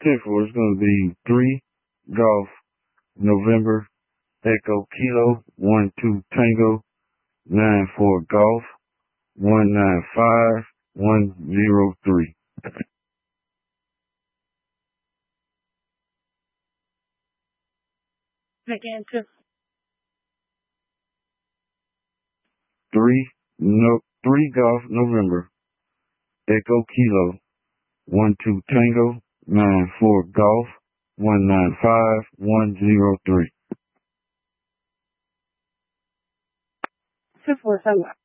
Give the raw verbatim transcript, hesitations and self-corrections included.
ten four is going to be three Golf November Echo Kilo one two Tango nine four Golf one nine five one zero three. Again, two. Three no three Golf November Echo Kilo one two Tango nine four Golf one nine five one zero three. Two four seven.